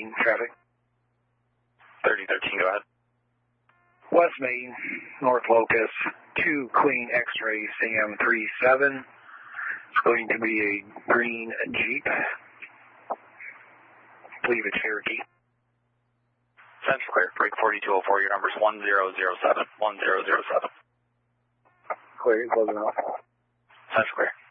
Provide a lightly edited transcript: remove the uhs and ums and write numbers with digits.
13, traffic. 3013, go ahead. West Main, North Locust, 2 Queen X-Ray Sam 37. It's going to be a green Jeep. I believe it's Cherokee. Central clear, break 4204, your number's 1007, 1007. Clear, closing off. Central clear.